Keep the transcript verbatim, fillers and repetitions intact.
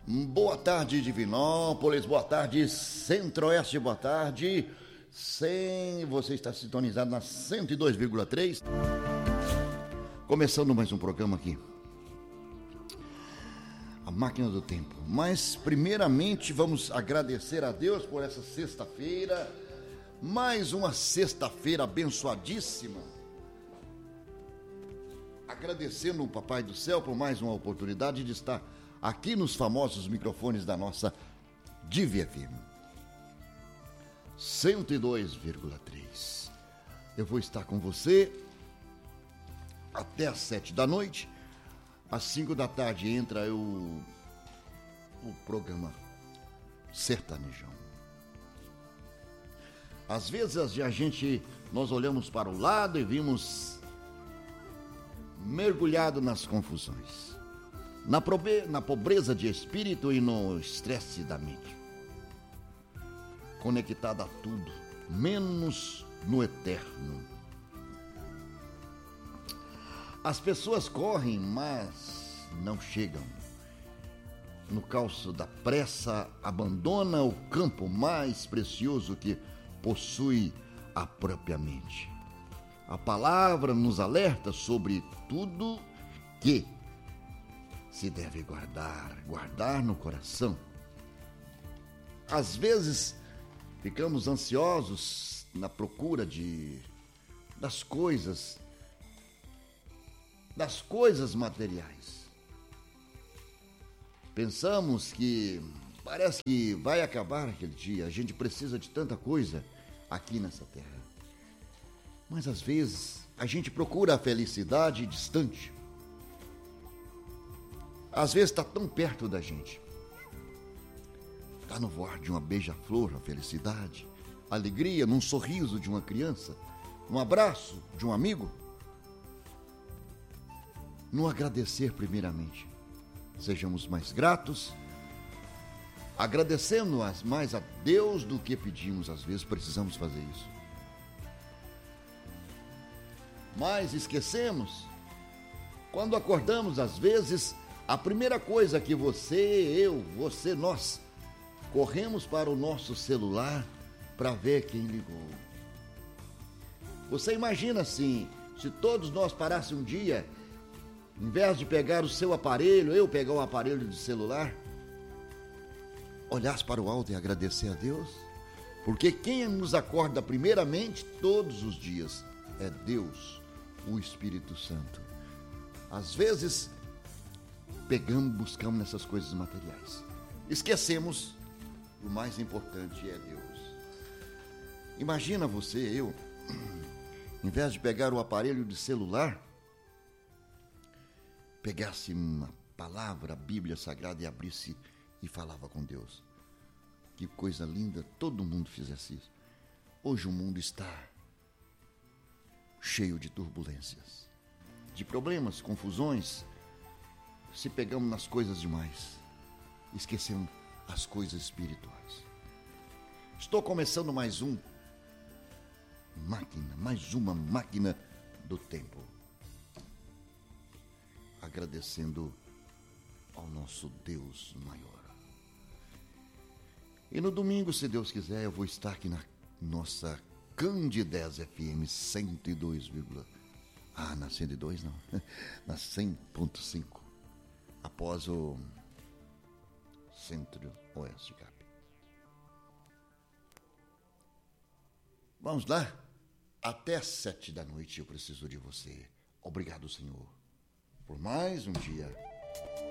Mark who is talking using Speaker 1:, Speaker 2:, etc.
Speaker 1: Boa tarde, Divinópolis, boa tarde, Centro-Oeste, boa tarde. Sem... Você está sintonizado na cento e dois vírgula três. Começando mais um programa aqui, A Máquina do Tempo. Mas, primeiramente, vamos agradecer a Deus por essa sexta-feira. Mais uma sexta-feira abençoadíssima. Agradecendo o Papai do Céu por mais uma oportunidade de estar aqui nos famosos microfones da nossa Divi F M cento e dois vírgula três. Eu vou estar com você até às sete da noite. Às cinco da tarde entra o, o programa Sertanejão. Às vezes a gente, nós olhamos para o lado e vimos mergulhado nas confusões, na, probe, na pobreza de espírito e no estresse da mente, conectado a tudo, menos no eterno. As pessoas correm, mas não chegam. No calço da pressa, abandona o campo mais precioso que possui a própria mente. A palavra nos alerta sobre tudo que se deve guardar, guardar no coração. Às vezes, ficamos ansiosos na procura de, das coisas, das coisas materiais. Pensamos que parece que vai acabar aquele dia, a gente precisa de tanta coisa aqui nessa terra. Mas às vezes a gente procura a felicidade distante. Às vezes está tão perto da gente. Está no voar de uma beija-flor a felicidade, a alegria num sorriso de uma criança, num abraço de um amigo. No agradecer primeiramente. Sejamos mais gratos, agradecendo mais a Deus do que pedimos. Às vezes precisamos fazer isso. Mas esquecemos, quando acordamos, às vezes, a primeira coisa que você, eu, você, nós, corremos para o nosso celular para ver quem ligou. Você imagina assim, se todos nós parássemos um dia, em vez de pegar o seu aparelho, eu pegar o aparelho de celular, olhasse para o alto e agradecer a Deus? Porque quem nos acorda primeiramente todos os dias é Deus, o Espírito Santo. Às vezes, pegamos, buscamos nessas coisas materiais. Esquecemos, o mais importante é Deus. Imagina você, eu, em vez de pegar o aparelho de celular, pegasse uma palavra, a Bíblia Sagrada, e abrisse e falava com Deus. Que coisa linda, todo mundo fizesse isso. Hoje o mundo está cheio de turbulências, de problemas, confusões. Se pegamos nas coisas demais, esquecemos as coisas espirituais. Estou começando mais um máquina, mais uma máquina do tempo. Agradecendo ao nosso Deus maior. E no domingo, se Deus quiser, eu vou estar aqui na nossa Candidez F M cento e dois, ah, na cento e dois não, na cem ponto cinco, após o Centro-Oeste Cap. Vamos lá? Até sete da noite eu preciso de você. Obrigado, Senhor, por mais um dia